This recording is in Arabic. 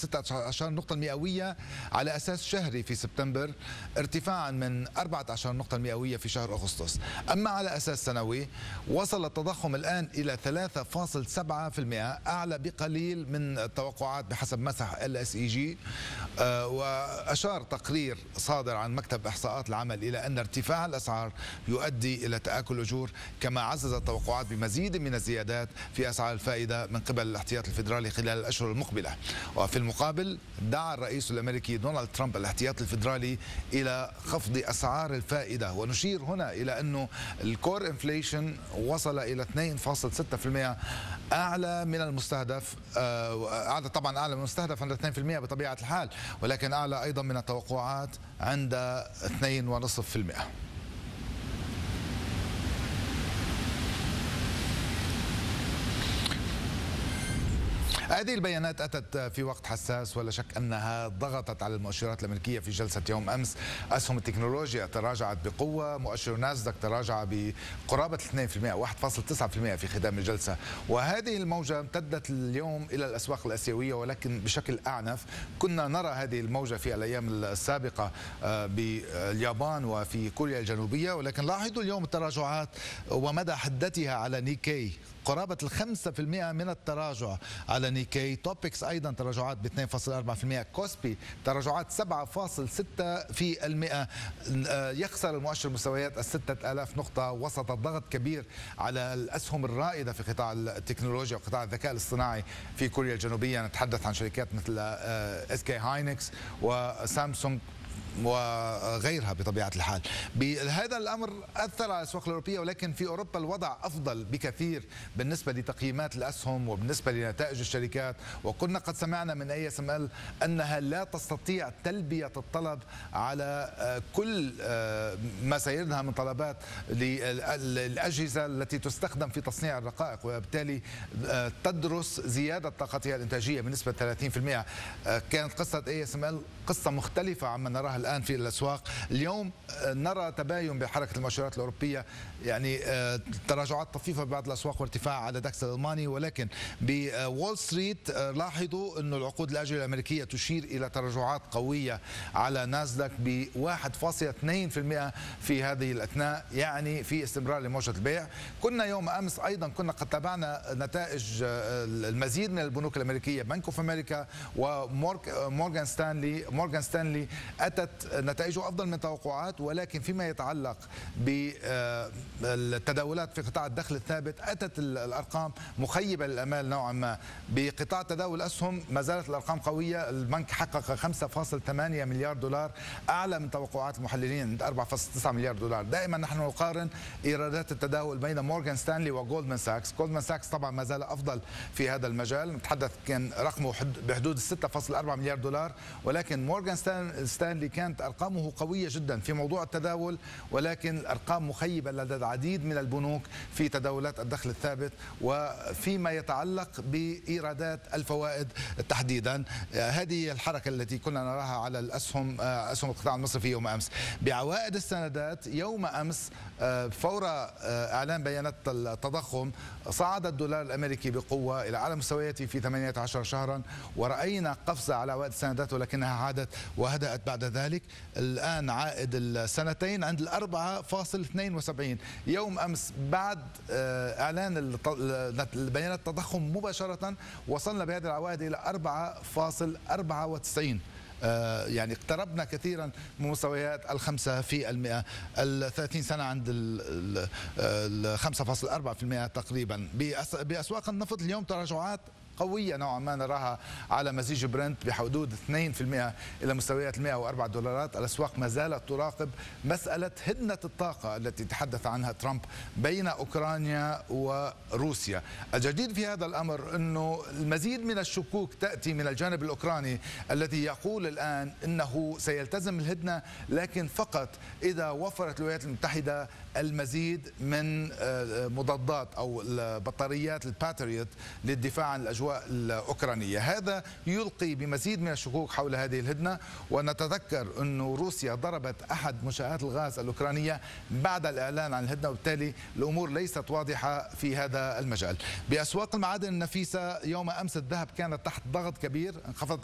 16 نقطة مئوية على أساس شهري في سبتمبر، ارتفاعا من 14 نقطة مئوية في شهر أغسطس. أما على أساس سنوي وصل التضخم الآن إلى 3.7%، أعلى بقليل من التوقعات بحسب مسح LSEG. وأشار تقرير صادر عن مكتب إحصاءات العمل إلى أن ارتفاع الأسعار يؤدي إلى تآكل الأجور، كما عزز التوقعات بمزيد من الزيادات في أسعار الفائدة من قبل الاحتياطي الفيدرالي خلال الأشهر المقبلة. وفي المقابل دعا الرئيس الأمريكي دونالد ترامب الاحتياطي الفيدرالي إلى خفض أسعار الفائدة، ونشير هنا إلى أنه الكور انفليشن وصل إلى 2.6%، أعلى من المستهدف، طبعا أعلى من المستهدف عند 2% بطبيعة الحال، ولكن أعلى أيضا من التوقعات عند 2.5%. هذه البيانات أتت في وقت حساس، ولا شك أنها ضغطت على المؤشرات الأمريكية في جلسة يوم أمس. أسهم التكنولوجيا تراجعت بقوة، مؤشر ناسداك تراجع بقرابة 2%، 1.9% في ختام الجلسة، وهذه الموجة امتدت اليوم إلى الأسواق الآسيوية ولكن بشكل أعنف. كنا نرى هذه الموجة في الأيام السابقة باليابان وفي كوريا الجنوبية، ولكن لاحظوا اليوم التراجعات ومدى حدتها على نيكي، قرابة 5% من التراجع على نيكي. توبكس أيضا تراجعات ب 2.4%، كوسبي تراجعات 7.6%. يخسر المؤشر مستويات 6000 نقطة وسط ضغط كبير على الأسهم الرائدة في قطاع التكنولوجيا وقطاع الذكاء الاصطناعي في كوريا الجنوبية. نتحدث عن شركات مثل SK هاينكس وسامسونج وغيرها بطبيعة الحال. بهذا الأمر أثر على الأسواق الأوروبية، ولكن في أوروبا الوضع أفضل بكثير بالنسبة لتقييمات الأسهم وبالنسبة لنتائج الشركات. وكنا قد سمعنا من ASML أنها لا تستطيع تلبية الطلب على كل ما سيردها من طلبات للأجهزة التي تستخدم في تصنيع الرقائق، وبالتالي تدرس زيادة طاقتها الإنتاجية بنسبة 30%. كانت قصة ASML قصة مختلفة عما نراها الآن في الأسواق. اليوم نرى تباين بحركة المؤشرات الأوروبية، يعني تراجعات طفيفة ببعض الأسواق وارتفاع على داكس الألماني، ولكن بول ستريت لاحظوا أن العقود الآجلة الأمريكية تشير إلى تراجعات قوية على ناسداك ب 1.2% في هذه الأثناء، يعني في استمرار لموجة البيع. كنا يوم أمس أيضا قد تابعنا نتائج المزيد من البنوك الأمريكية، بنك اوف أمريكا ومورغان ستانلي أتت نتائجه أفضل من توقعات، ولكن فيما يتعلق بالتداولات في قطاع الدخل الثابت أتت الأرقام مخيبة للأمال نوعا ما. بقطاع تداول الأسهم ما زالت الأرقام قوية، البنك حقق 5.8 مليار دولار، أعلى من توقعات المحللين عند 4.9 مليار دولار. دائما نحن نقارن إيرادات التداول بين مورغان ستانلي وجولدمان ساكس. جولدمان ساكس طبعا ما زال أفضل في هذا المجال، نتحدث كان رقمه بحدود 6.4 مليار دولار، ولكن مورغان ستانلي كانت أرقامه قوية جدا في موضوع التداول، ولكن الأرقام مخيبة لدى العديد من البنوك في تداولات الدخل الثابت وفيما يتعلق بإيرادات الفوائد تحديدا. هذه الحركة التي كنا نراها على الأسهم، أسهم القطاع المصرفي في يوم أمس. بعوائد السندات يوم أمس فور إعلان بيانات التضخم صعد الدولار الأمريكي بقوة إلى أعلى مستوياته في 18 شهرا، ورأينا قفزة على عوائد السندات ولكنها عادت وهدأت بعد ذلك. الآن عائد السنتين عند 4.72. يوم أمس بعد إعلان بيانات التضخم مباشرة وصلنا بهذه العوائد إلى 4.94. يعني اقتربنا كثيرا من مستويات 5%. ال30 سنة عند 5.4% تقريبا. بأسواق النفط اليوم تراجعات قوية نوعا ما نراها على مزيج برنت بحدود 2% إلى مستويات 104 دولارات. الأسواق ما زالت تراقب مسألة هدنة الطاقة التي تحدث عنها ترامب بين أوكرانيا وروسيا. الجديد في هذا الأمر أنه المزيد من الشكوك تأتي من الجانب الأوكراني الذي يقول الآن أنه سيلتزم الهدنة، لكن فقط إذا وفرت الولايات المتحدة المزيد من مضادات أو البطاريات الباتريوت للدفاع عن الأجواء الأوكرانية. هذا يلقي بمزيد من الشكوك حول هذه الهدنة. ونتذكر أن روسيا ضربت أحد منشآت الغاز الأوكرانية بعد الإعلان عن الهدنة، وبالتالي الأمور ليست واضحة في هذا المجال. بأسواق المعادن النفيسة يوم أمس الذهب كانت تحت ضغط كبير، انخفض